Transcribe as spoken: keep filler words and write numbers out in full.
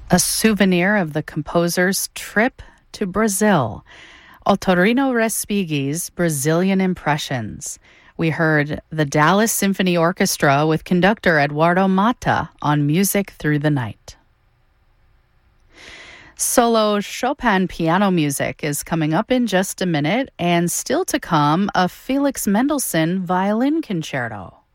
A souvenir of the composer's trip to Brazil. Autorino Respighi's Brazilian Impressions. We heard the Dallas Symphony Orchestra with conductor Eduardo Mata on Music Through the Night. Solo Chopin piano music is coming up in just a minute, and still to come, a Felix Mendelssohn violin concerto.